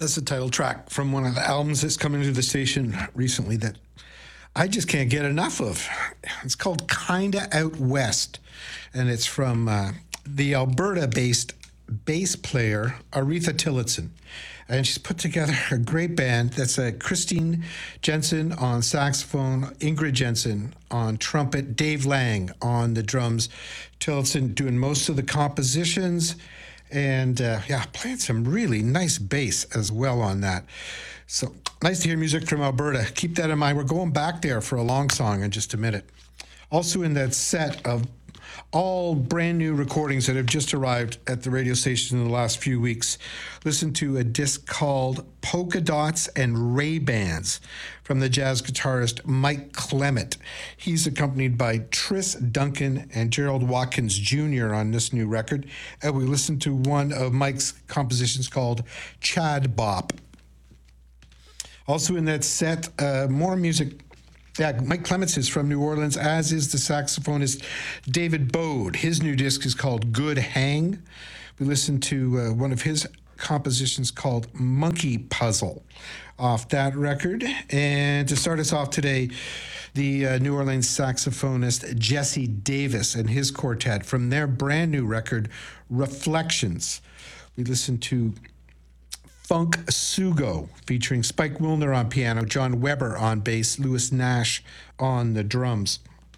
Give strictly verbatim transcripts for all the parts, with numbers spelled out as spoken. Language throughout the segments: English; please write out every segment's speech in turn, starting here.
That's the title track from one of the albums that's come into the station recently that I just can't get enough of. It's called Kinda Out West, and it's from uh, the Alberta-based bass player Aretha Tillotson. And she's put together a great band. That's uh, Christine Jensen on saxophone, Ingrid Jensen on trumpet, Dave Lang on the drums, Tillotson doing most of the compositions, and uh, yeah, playing some really nice bass as well on that. So nice to hear music from Alberta. Keep that in mind. We're going back there for a long song in just a minute. Also in that set of all brand new recordings that have just arrived at the radio station in the last few weeks. Listen to a disc called Polka Dots and Ray-Bans from the jazz guitarist Mike Clement. He's accompanied by Tris Duncan and Gerald Watkins Junior on this new record. And we listened to one of Mike's compositions called Chad Bop. Also in that set, uh, more music. Yeah, Mike Clements is from New Orleans, as is the saxophonist David Bode. His new disc is called Good Hang. We listened to uh, one of his compositions called Monkey Puzzle off that record. And to start us off today, the uh, New Orleans saxophonist Jesse Davis and his quartet from their brand new record, Reflections. We listened to Funk Sugo, featuring Spike Wilner on piano, John Weber on bass, Lewis Nash on the drums.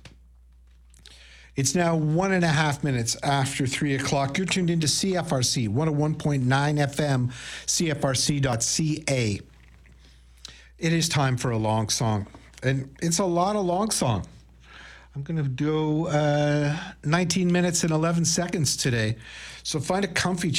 It's now one and a half minutes after three o'clock. You're tuned into C F R C, one oh one point nine F M, C F R C dot C A. It is time for a long song, and it's a lot of long song. I'm going to go uh, nineteen minutes and eleven seconds today, so find a comfy